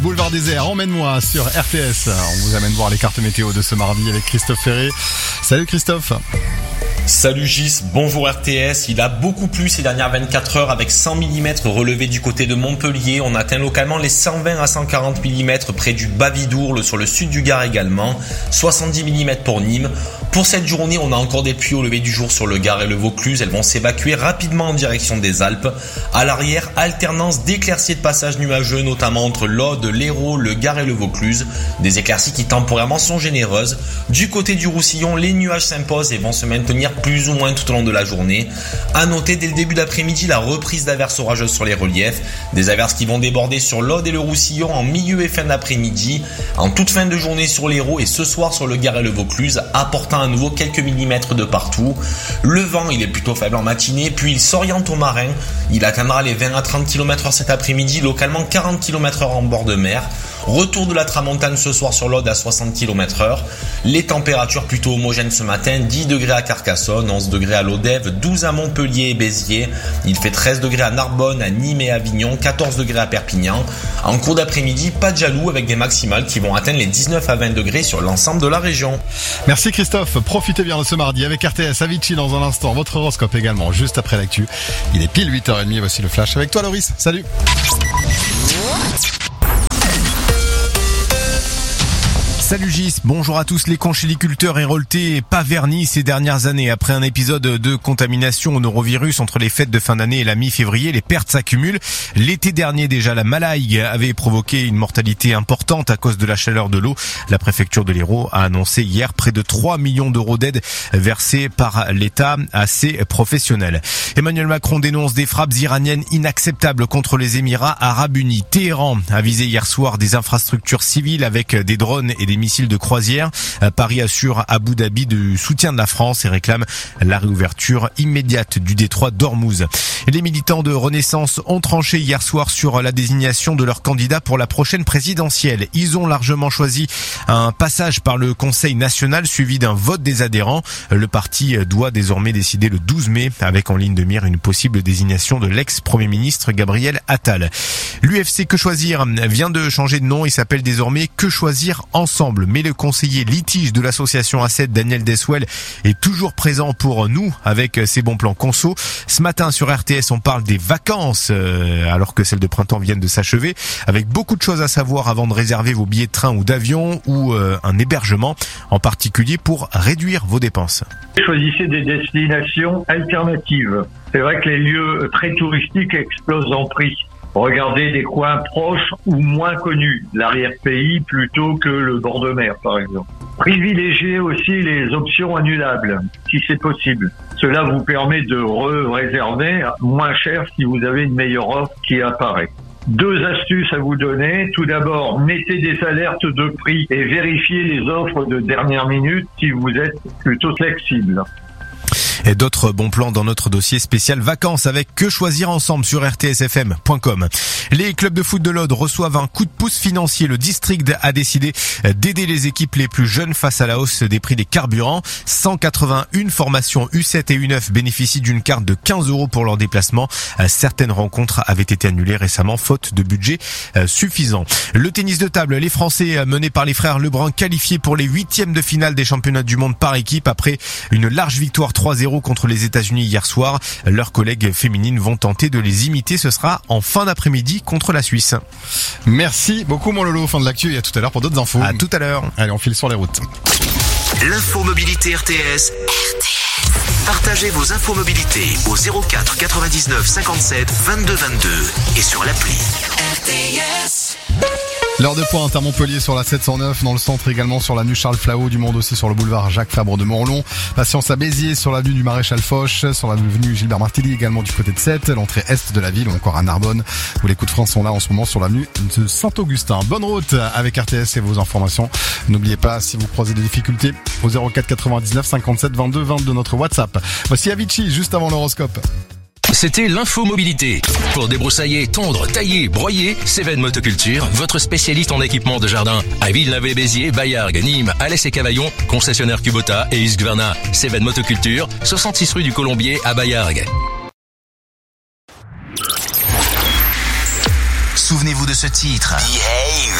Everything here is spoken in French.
Boulevard Désert, emmène-moi sur RTS. On vous amène voir les cartes météo de ce mardi avec Christophe Ferré. Salut Christophe. Salut Gis, bonjour RTS. Il a beaucoup plu ces dernières 24 heures avec 100 mm relevés du côté de Montpellier. On atteint localement les 120 à 140 mm près du Bas-Vidourle, sur le sud du Gard également. 70 mm pour Nîmes. Pour cette journée, on a encore des pluies au lever du jour sur le Gard et le Vaucluse. Elles vont s'évacuer rapidement en direction des Alpes. À l'arrière, alternance d'éclaircies et de passages nuageux, notamment entre l'Aude, l'Hérault, le Gard et le Vaucluse. Des éclaircies qui temporairement sont généreuses. Du côté du Roussillon, les nuages s'imposent et vont se maintenir plus ou moins tout au long de la journée. À noter dès le début d'après-midi la reprise d'averses orageuses sur les reliefs. Des averses qui vont déborder sur l'Aude et le Roussillon en milieu et fin d'après-midi. En toute fin de journée sur l'Hérault et ce soir sur le Gard et le Vaucluse, apportant à nouveau quelques millimètres de partout. Le vent, il est plutôt faible en matinée, puis il s'oriente au marin. Il atteindra les 20 à 30 km/h cet après-midi, localement 40 km/h en bord de mer. Retour de la tramontane ce soir sur l'Aude à 60 km/h. Les températures plutôt homogènes ce matin, 10 degrés à Carcassonne, 11 degrés à Lodève, 12 à Montpellier et Béziers. Il fait 13 degrés à Narbonne, à Nîmes et Avignon, 14 degrés à Perpignan. En cours d'après-midi, pas de jaloux avec des maximales qui vont atteindre les 19 à 20 degrés sur l'ensemble de la région. Merci Christophe, profitez bien de ce mardi avec RTS. Avicii dans un instant, votre horoscope également, juste après l'actu. Il est pile 8h30, voici le flash avec toi Loris, salut. Salut Gis, bonjour à tous. Les conchyliculteurs révoltés et pas vernis ces dernières années. Après un épisode de contamination au norovirus entre les fêtes de fin d'année et la mi-février, les pertes s'accumulent. L'été dernier déjà, la malaïgue avait provoqué une mortalité importante à cause de la chaleur de l'eau. La préfecture de l'Hérault a annoncé hier près de 3 millions d'euros d'aide versés par l'État à ses professionnels. Emmanuel Macron dénonce des frappes iraniennes inacceptables contre les Émirats Arabes Unis. Téhéran a visé hier soir des infrastructures civiles avec des drones et des missiles de croisière. Paris assure à Abu Dhabi du soutien de la France et réclame la réouverture immédiate du détroit d'Ormuz. Les militants de Renaissance ont tranché hier soir sur la désignation de leur candidat pour la prochaine présidentielle. Ils ont largement choisi un passage par le Conseil national suivi d'un vote des adhérents. Le parti doit désormais décider le 12 mai avec en ligne de mire une possible désignation de l'ex-premier ministre Gabriel Attal. L'UFC Que Choisir vient de changer de nom. Il s'appelle désormais Que Choisir Ensemble. Mais le conseiller litige de l'association A7, Daniel Deswell, est toujours présent pour nous avec ses bons plans conso. Ce matin sur RTS, on parle des vacances alors que celles de printemps viennent de s'achever, avec beaucoup de choses à savoir avant de réserver vos billets de train ou d'avion ou un hébergement, en particulier pour réduire vos dépenses. Choisissez des destinations alternatives. C'est vrai que les lieux très touristiques explosent en prix. Regardez des coins proches ou moins connus, l'arrière-pays plutôt que le bord de mer par exemple. Privilégiez aussi les options annulables, si c'est possible. Cela vous permet de réserver moins cher si vous avez une meilleure offre qui apparaît. 2 astuces à vous donner. Tout d'abord, mettez des alertes de prix et vérifiez les offres de dernière minute si vous êtes plutôt flexible. Et d'autres bons plans dans notre dossier spécial vacances avec Que Choisir Ensemble sur rtsfm.com. Les clubs de foot de l'Aude reçoivent un coup de pouce financier. Le district a décidé d'aider les équipes les plus jeunes face à la hausse des prix des carburants. 181 formations U7 et U9 bénéficient d'une carte de 15 € pour leur déplacement. Certaines rencontres avaient été annulées récemment faute de budget suffisant. Le tennis de table, les Français menés par les frères Lebrun qualifiés pour les 8e de finale des championnats du monde par équipe après une large victoire 3-0 contre les États-Unis hier soir. Leurs collègues féminines vont tenter de les imiter. Ce sera en fin d'après-midi contre la Suisse. Merci beaucoup mon Lolo, fin de l'actu et à tout à l'heure pour d'autres infos. À tout à l'heure. Allez, on file sur les routes. L'info mobilité RTS. Partagez vos infos mobilité au 04 99 57 22 22 et sur l'appli RTS. L'heure de pointe à Montpellier sur la 709, dans le centre également sur l'avenue Charles Flahault, du monde aussi sur le boulevard Jacques Fabre de Morlon. Patience à Béziers sur l'avenue du Maréchal Foch, sur l'avenue Gilbert Martelly également du côté de Sète, l'entrée est de la ville ou encore à Narbonne où les coups de frein sont là en ce moment sur l'avenue de Saint-Augustin. Bonne route avec RTS et vos informations. N'oubliez pas, si vous croisez des difficultés, au 04 99 57 22 22 notre WhatsApp. Voici Avicii juste avant l'horoscope. C'était l'info mobilité. Pour débroussailler, tondre, tailler, broyer, Cévennes Motoculture, votre spécialiste en équipement de jardin. À Villeneuve-Béziers, Baillargues, Nîmes, Alès et Cavaillon, concessionnaire Kubota et Husqvarna. Cévennes Motoculture, 66 rue du Colombier à Baillargues. Souvenez-vous de ce titre. Behave.